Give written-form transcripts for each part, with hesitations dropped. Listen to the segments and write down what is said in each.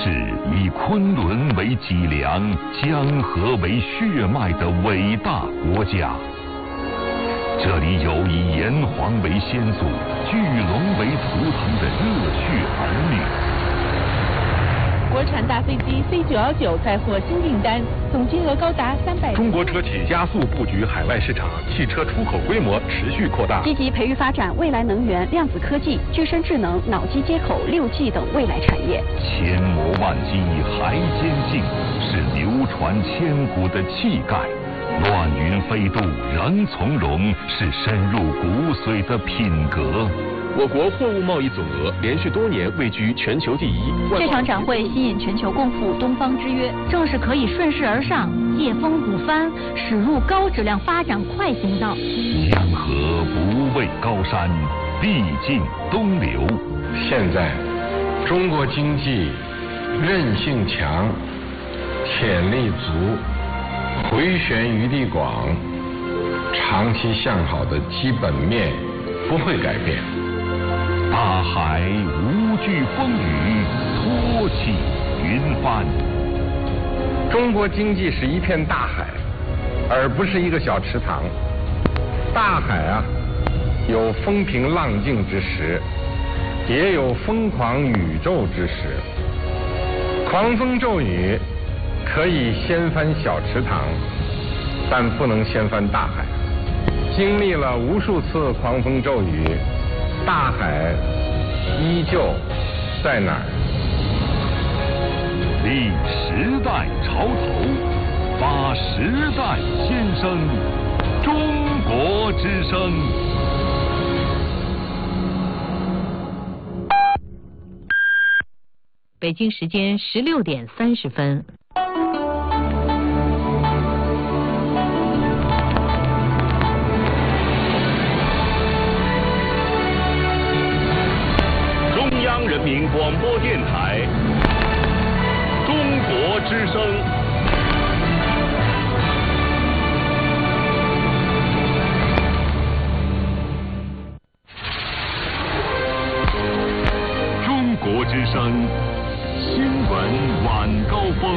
是以昆仑为脊梁、江河为血脉的伟大国家。这里有以炎黄为先祖、巨龙为图腾的热血儿女。 国产大飞机 C919载获新订单，总金额高达300。 中国车企加速布局海外市场，汽车出口规模持续扩大。 积极培育发展未来能源、量子科技、具身智能、脑机接口、6G 等未来产业。 千磨万击还坚劲，是流传千古的气概。乱云飞渡仍从容，是深入骨髓的品格。 我国货物贸易总额连续多年位居全球第一。 这场展会吸引全球共赴东方之约，正是可以顺势而上、借风鼓帆，驶入高质量发展快行道。 江河不畏高山，必尽东流。 现在，中国经济韧性强，潜力足，回旋余地广，长期向好的基本面不会改变。 大海无惧风雨，托起云帆。 中国经济是一片大海，而不是一个小池塘。大海啊，有风平浪静之时，也有疯狂宇宙之时。狂风骤雨可以掀翻小池塘，但不能掀翻大海。经历了无数次狂风骤雨，大海依旧在哪儿？ 立时代潮头，发时代先声，中国之声。 北京时间16点30分。 人民广播电台，中国之声。中国之声新闻晚高峰。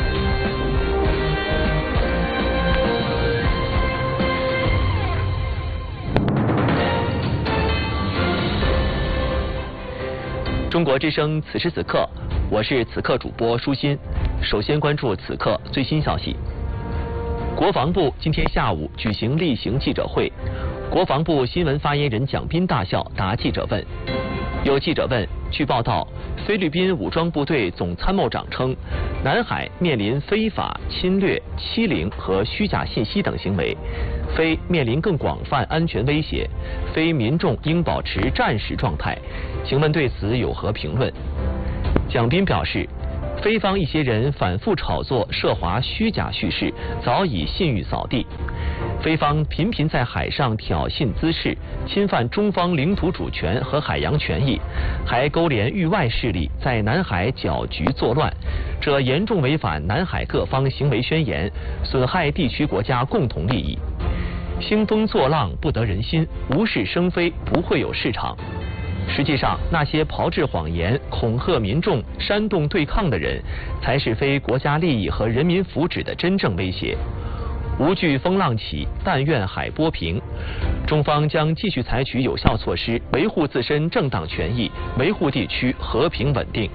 中国之声此时此刻，我是此刻主播舒心。首先关注此刻最新消息。国防部今天下午举行例行记者会，国防部新闻发言人蒋斌大校答记者问。有记者问，据报道，菲律宾武装部队总参谋长称，南海面临非法侵略、欺凌和虚假信息等行为，非面临更广泛安全威胁，非民众应保持战时状态。请问对此有何评论？蒋斌表示，菲方一些人反复炒作涉华虚假叙事，早已信誉扫地。菲方频频在海上挑衅滋事，侵犯中方领土主权和海洋权益，还勾连域外势力在南海搅局作乱，这严重违反南海各方行为宣言，损害地区国家共同利益。兴风作浪不得人心，无事生非不会有市场。实际上，那些炮制谎言、恐吓民众、煽动对抗的人，才是非国家利益和人民福祉的真正威胁。无惧风浪起，但愿海波平。中方将继续采取有效措施，维护自身正当权益，维护地区和平稳定。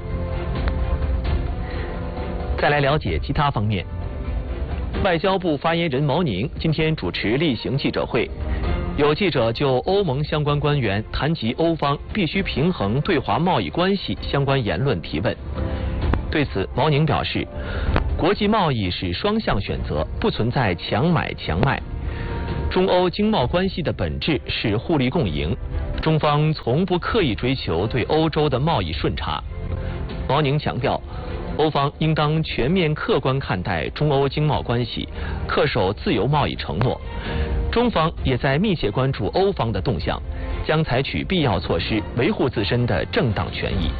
再来了解其他方面。外交部发言人毛宁今天主持例行记者会，有记者就欧盟相关官员谈及欧方必须平衡对华贸易关系相关言论提问。对此，毛宁表示，国际贸易是双向选择，不存在强买强卖。中欧经贸关系的本质是互利共赢，中方从不刻意追求对欧洲的贸易顺差。毛宁强调，欧方应当全面客观看待中欧经贸关系，恪守自由贸易承诺。中方也在密切关注欧方的动向，将采取必要措施维护自身的正当权益。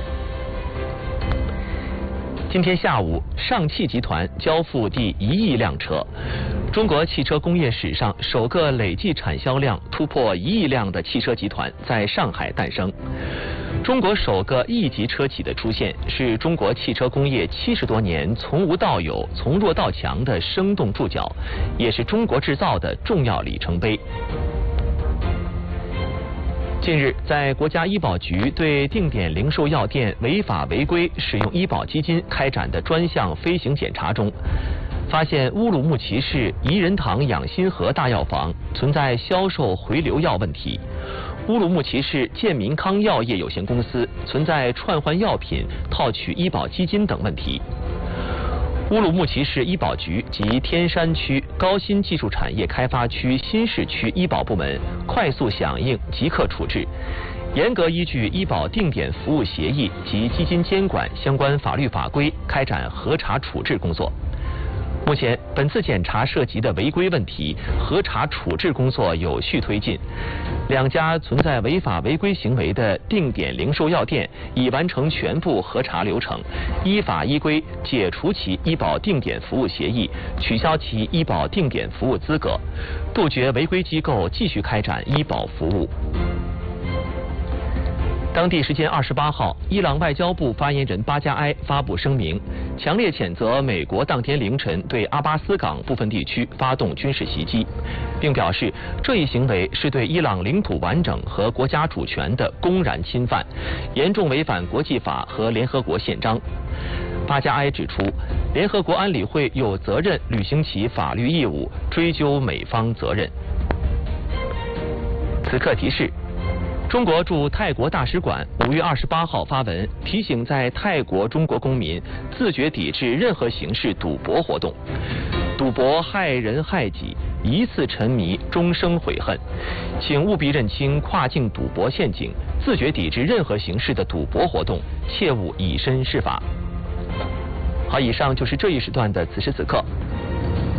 今天下午，上汽集团交付第1亿辆车，中国汽车工业史上首个累计产销量突破1亿辆的汽车集团在上海诞生。 中国首个1级车企的出现，是中国汽车工业70多年从无到有、从弱到强的生动注脚，也是中国制造的重要里程碑。近日，在国家医保局对定点零售药店违法违规使用医保基金开展的专项飞行检查中，发现乌鲁木齐市怡仁堂养心河大药房存在销售回流药问题，乌鲁木齐市健民康药业有限公司存在串换药品、套取医保基金等问题。乌鲁木齐市医保局及天山区高新技术产业开发区新市区医保部门快速响应，即刻处置，严格依据医保定点服务协议及基金监管相关法律法规开展核查处置工作。目前，本次检查涉及的违规问题核查处置工作有序推进，2家存在违法违规行为的定点零售药店已完成全部核查流程，依法依规解除其医保定点服务协议，取消其医保定点服务资格，杜绝违规机构继续开展医保服务。当地时间28号，伊朗外交部发言人巴加埃发布声明，强烈谴责美国当天凌晨对阿巴斯港部分地区发动军事袭击，并表示这一行为是对伊朗领土完整和国家主权的公然侵犯，严重违反国际法和联合国宪章。巴加埃指出，联合国安理会有责任履行其法律义务，追究美方责任。此刻提示。中国驻泰国大使馆5月28号发文提醒在泰国中国公民自觉抵制任何形式赌博活动，赌博害人害己，一次沉迷终生悔恨，请务必认清跨境赌博陷阱，自觉抵制任何形式的赌博活动，切勿以身试法。好，以上就是这一时段的此时此刻。